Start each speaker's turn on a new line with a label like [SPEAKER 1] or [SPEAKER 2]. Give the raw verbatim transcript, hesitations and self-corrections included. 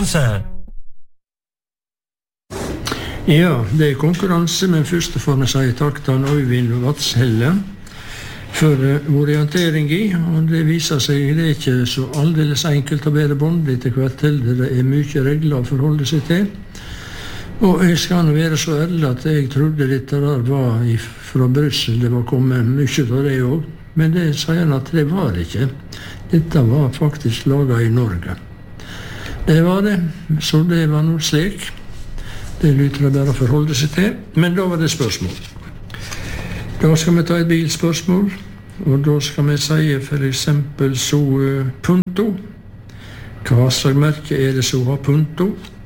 [SPEAKER 1] konkurranse.
[SPEAKER 2] Ja, det er konkurranse, men først får vi si takk til Øyvind Vatshelle for orientering i, og det viser seg det er ikke så aldeles enkelt å bære bånd etter hvert til. Det er mye regler å forholde seg til. Og jeg skal nå være så ærlig at jeg trodde dette der var fra Brussel, det var kommet mye av det også. Men det sier han at det var det ikke. Dette var faktisk laget i Norge. Det var det, så det var noe slik. Det lytter jeg bare å forholde seg til. Men da var det spørsmål. Da skal vi ta et bilspørsmål, og da skal vi si for eksempel så uh, Punto. Hva slags merke er det som har Punto?